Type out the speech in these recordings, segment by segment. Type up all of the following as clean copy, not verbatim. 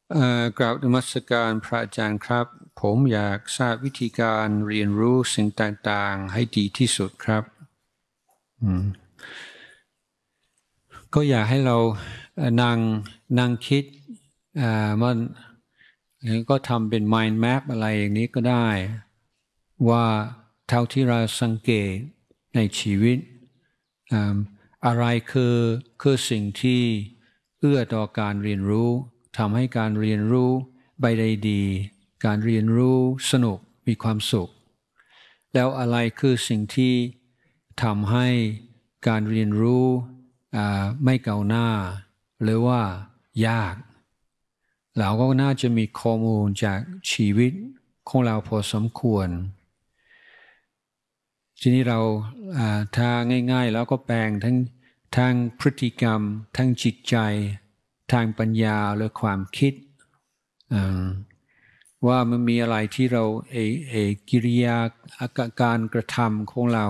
กราบนมัสการพระอาจารย์ครับผมอยากทราบวิธีการเรียนรู้สิ่งต่างๆให้ดีที่สุดครับก็อยากให้เรานั่งคิดมันก็ทำเป็น mind map อะไรอย่างนี้ก็ได้ว่าเท่าที่เราสังเกตในชีวิตอะไรคือสิ่งที่เอื้อต่อการเรียนรู้ทำให้การเรียนรู้ไปได้ดีการเรียนรู้สนุกมีความสุขแล้วอะไรคือสิ่งที่ทำให้การเรียนรู้ไม่ก้าวหน้าหรือว่ายากเราก็น่าจะมีข้อมูลจากชีวิตของเราพอสมควรทีนี้เราถ้าง่ายๆแล้วก็แปลงทั้งพฤติกรรมทั้งจิตใจทางปัญญาหรือความคิดว่ามันมีอะไรที่เรากิริยาการกระทำของเรา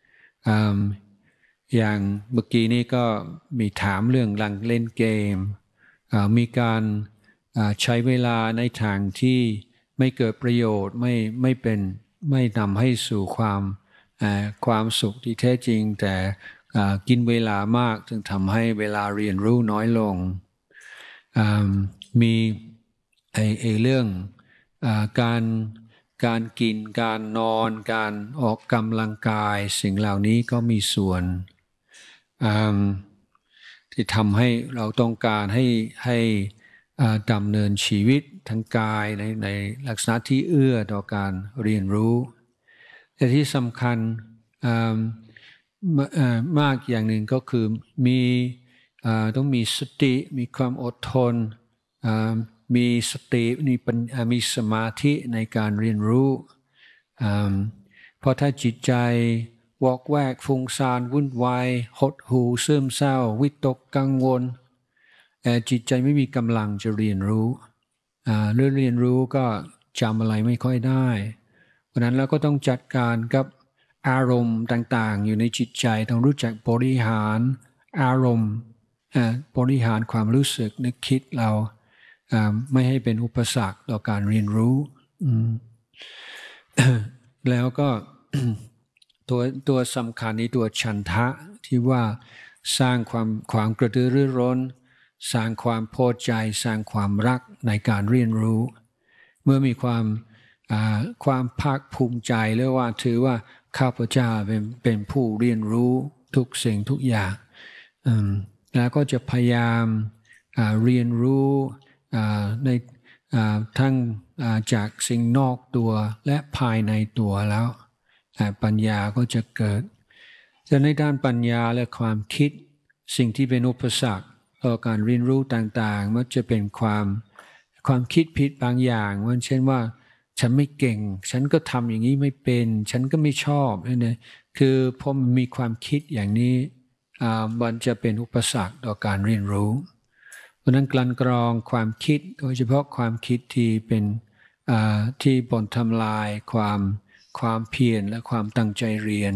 อย่างเมื่อกี้นี้ก็มีถามเรื่องหลังเล่นเกมมีการใช้เวลาในทางที่ไม่เกิดประโยชน์ไม่นำให้สู่ความสุขที่แท้จริงแต่กินเวลามากจึงทำให้เวลาเรียนรู้น้อยลงมีเรื่องการกินการนอนการออกกำลังกายสิ่งเหล่านี้ก็มีส่วนที่ทำให้เราต้องการให้ดำเนินชีวิตทางกายในลักษณะที่เอื้อต่อการเรียนรู้แต่ที่สำคัญมากอย่างหนึ่งก็คือต้องมีสติมีความอดทนมีสติมีสมาธิในการเรียนรู้เพราะถ้าจิตใจวอกแวกฟุ้งซ่านวุ่นวายหดหู่ซึมเศร้าวิตกกังวลจิตใจไม่มีกำลังจะเรียนรู้เรียนรู้ก็จำอะไรไม่ค่อยได้เพราะนั้นเราก็ต้องจัดการกับอารมณ์ต่างๆอยู่ในจิตใจต้องรู้จักบริหารอารมณ์บริหารความรู้สึกนึกคิดเราไม่ให้เป็นอุปสรรคต่อการเรียนรู้แล้วก็ตัวสำคัญในตัวฉันทะที่ว่าสร้างความกระตือรือร้นสร้างความพอใจสร้างความรักในการเรียนรู้เมื่อมีความภาคภูมิใจหรือว่าถือว่าข้าพเจ้าเป็นผู้เรียนรู้ทุกสิ่งทุกอย่างแล้วก็จะพยายามเรียนรู้ในทั้งจากสิ่งนอกตัวและภายในตัวแล้วปัญญาก็จะเกิดแต่ในด้านปัญญาและความคิดสิ่งที่เป็นอุปสรรคต่อการเรียนรู้ต่างๆมันจะเป็นความคิดผิดบางอย่างเช่นว่าฉันไม่เก่งฉันก็ทำอย่างนี้ไม่เป็นฉันก็ไม่ชอบเนี่ยคือพอมีความคิดอย่างนี้มันจะเป็นอุปสรรคต่อการเรียนรู้เพราะนั้นกลั่นกรองความคิดโดยเฉพาะความคิดที่เป็นที่บ่นทำลายความเพียรและความตั้งใจเรียน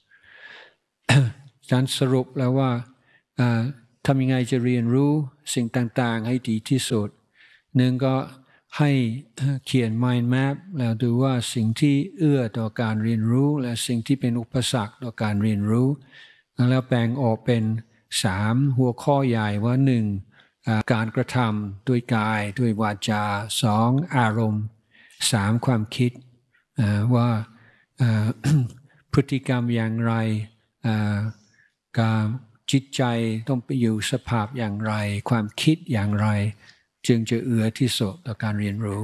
ฉันสรุปแล้วว่าทำยังไงจะเรียนรู้สิ่งต่างๆให้ดีที่สุดหนึ่งก็ให้เขียน mind map แล้วดูว่าสิ่งที่เอื้อต่อการเรียนรู้และสิ่งที่เป็นอุปสรรคต่อการเรียนรู้แล้วแบ่งออกเป็น3หัวข้อใหญ่ว่า1การกระทำด้วยกายด้วยวาจา2อารมณ์3ความคิดว่าพฤติกรรมอย่างไรการจิตใจต้องไปอยู่สภาพอย่างไรความคิดอย่างไรจึงจะเอื้อที่สุดต่อการเรียนรู้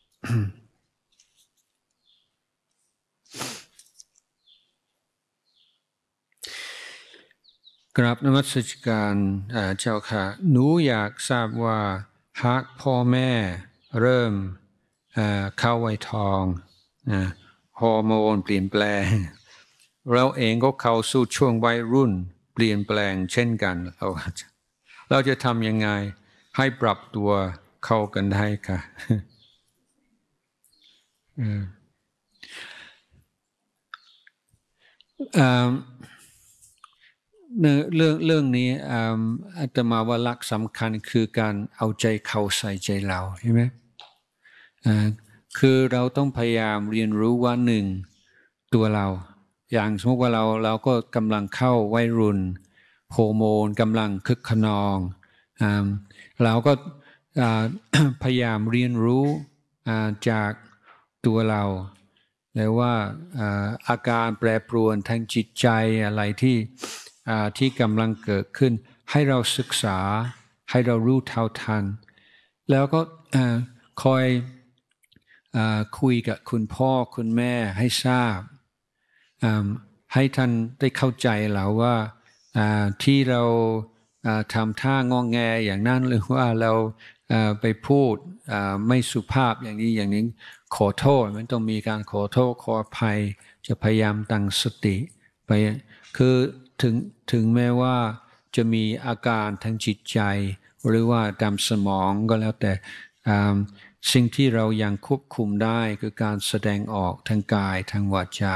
กราบนมัสการเจ้าค่ะหนูอยากทราบว่าหากพ่อแม่เริ่มเข้าวัยทองฮอร์โมนเปลี่ยนแปลงเราเองก็เข้าสู่ช่วงวัยรุ่นเปลี่ยนแปลงเช่นกันเราจะทำยังไงให้ปรับตัวเข้ากันได้ค่ะเรื่องนี้อาตมาว่าหลักสำคัญคือการเอาใจเขาใส่ใจเราใช่ไหมคือเราต้องพยายามเรียนรู้ว่าหนึ่งตัวเราอย่างสมมติว่าเราก็กำลังเข้าวัยรุ่นฮอร์โมนกำลังคึกขนองเราก็พยายามเรียนรู้จากตัวเราแล้วว่าอาการแปรปรวนทางจิตใจอะไรที่กำลังเกิดขึ้นให้เราศึกษาให้เรารู้เท่าทันแล้วก็คอยคุยกับคุณพ่อคุณแม่ให้ทราบให้ท่านได้เข้าใจเราว่าที่เราทำท่างอแงอย่างนั้นหรือว่าเราไปพูดไม่สุภาพอย่างนี้ขอโทษมันต้องมีการขอโทษขออภัยจะพยายามตั้งสติไปคือถึงแม้ว่าจะมีอาการทางจิตใจหรือว่าตามสมองก็แล้วแต่สิ่งที่เรายังควบคุมได้คือการแสดงออกทางกายทางวาจา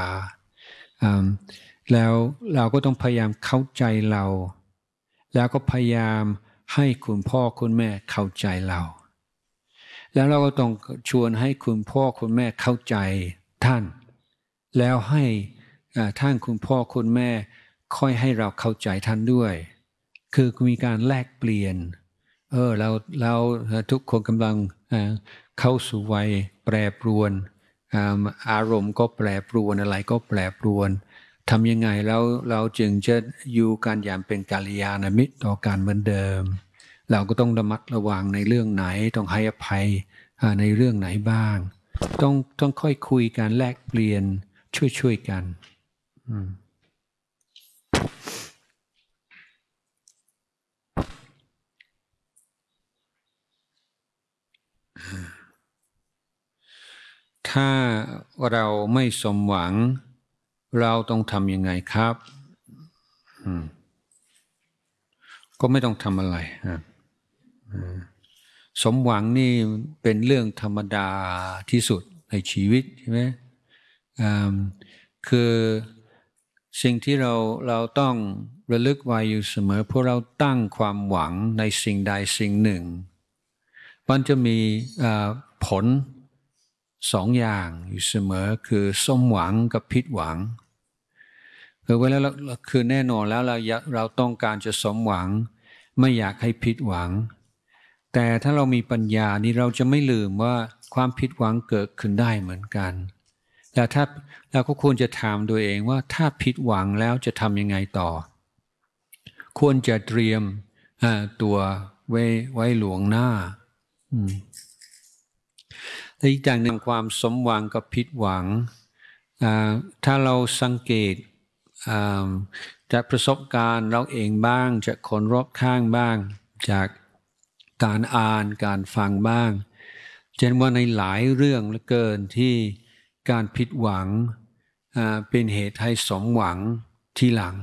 แล้วเราก็ต้องพยายามเข้าใจเราแล้วก็พยายามให้คุณพ่อคุณแม่เข้าใจเราแล้วเราก็ต้องชวนให้คุณพ่อคุณแม่เข้าใจท่านแล้วให้ท่านคุณพ่อคุณแม่ค่อยให้เราเข้าใจท่านด้วยคือมีการแลกเปลี่ยนเราทุกคนกำลังเข้าสู่วัยแปรปรวนอารมณ์ก็แปรปรวนอะไรก็แปรปรวนทำยังไงแล้วเราจึงจะอยู่กันอย่างเป็นกัลยาณมิตรต่อกันเหมือนเดิมเราก็ต้องระมัดระวังในเรื่องไหนต้องให้อภัยในเรื่องไหนบ้างต้องค่อยคุยกันแลกเปลี่ยนช่วยกันถ้าเราไม่สมหวังเราต้องทำยังไงครับก็ไม่ต้องทำอะไรสมหวังนี่เป็นเรื่องธรรมดาที่สุดในชีวิตใช่ไหมคือสิ่งที่เราต้องระลึกไว้อยู่เสมอเพราะเราตั้งความหวังในสิ่งใดสิ่งหนึ่งมันจะมีผลสองอย่างอยู่เสมอคือสมหวังกับผิดหวังคือเวลาคือแน่นอนแล้วเราต้องการจะสมหวังไม่อยากให้ผิดหวังแต่ถ้าเรามีปัญญานี่เราจะไม่ลืมว่าความผิดหวังเกิดขึ้นได้เหมือนกันแต่ถ้าเราก็ควรจะถามตัวเองว่าถ้าผิดหวังแล้วจะทำยังไงต่อควรจะเตรียมตัวไว้หลวงหน้าและอีกอย่างหนึ่งความสมหวังกับผิดหวังถ้าเราสังเกตจากประสบการณ์เราเองบ้างจากคนรอบข้างบ้างจากการอ่านการฟังบ้างเช่นว่าในหลายเรื่องเหลือเกินที่การผิดหวังเป็นเหตุให้สมหวังทีหลัง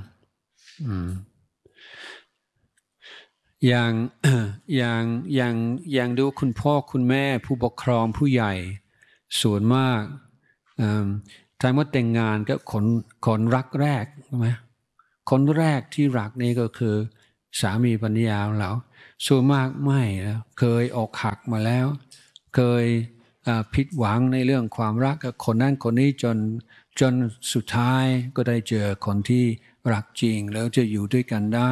อย่างดูคุณพ่อคุณแม่ผู้ปกครองผู้ใหญ่ส่วนมากถ้าว่าแต่งงานก็คนรักแรกใช่ไหมคนแรกที่รักนี่ก็คือสามีภรรยาของเราส่วนมากไม่นะเคยอกหักมาแล้วเคยผิดหวังในเรื่องความรักกับคนนั้นคนนี้จนสุดท้ายก็ได้เจอคนที่รักจริงแล้วจะอยู่ด้วยกันได้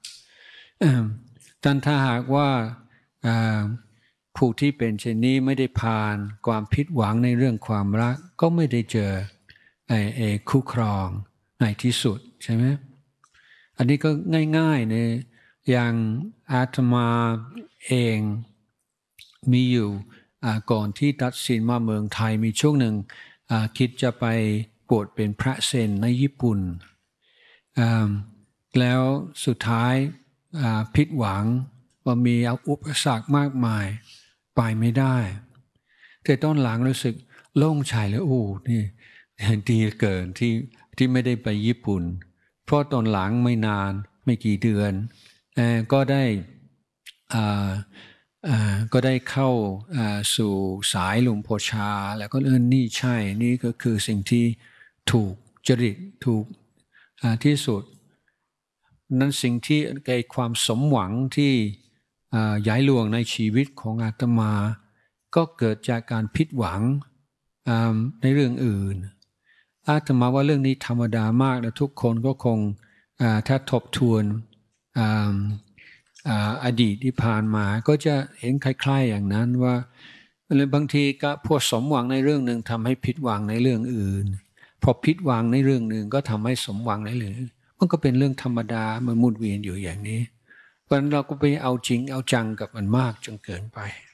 ถ้าหากว่าผู้ที่เป็นเช่นนี้ไม่ได้ผ่านความผิดหวังในเรื่องความรักก็ไม่ได้เจอคู่ครองในที่สุดใช่ไหมอันนี้ก็ง่ายๆในอย่างอาตมาเองมีอยู่ก่อนที่ตัดสินมาเมืองไทยมีช่วงหนึ่งคิดจะไปบวชเป็นพระเซนในญี่ปุ่นแล้วสุดท้ายผิดหวังว่ามีอุปสรรคมากมายไปไม่ได้แต่ตอนหลังรู้สึกโล่งใจแล้วโอ้นี่ดีเกินที่ไม่ได้ไปญี่ปุ่นเพราะตอนหลังไม่นานไม่กี่เดือนก็ได้เข้าสู่สายหลวงพ่อชาแล้วก็นี่ใช่นี่ก็คือสิ่งที่ถูกจริตถูกที่สุดนั้นสิ่งที่ไอ้ความสมหวังที่ใหญ่หลวงในชีวิตของอาตมาก็เกิดจากการผิดหวังในเรื่องอื่นอาตมาว่าเรื่องนี้ธรรมดามากและทุกคนก็คงถ้าทบทวนอดีตที่ผ่านมาก็จะเห็นคล้ายๆอย่างนั้นว่าบางทีก็พวกสมหวังในเรื่องหนึ่งทำให้ผิดหวังในเรื่องอื่นพอผิดหวังในเรื่องหนึ่งก็ทำให้สมหวังในเรื่องอื่นมันก็เป็นเรื่องธรรมดามันหมุนเวียนอยู่อย่างนี้เพราะฉะนั้นเราก็ไปเอาจริงเอาจังกับมันมากจนเกินไป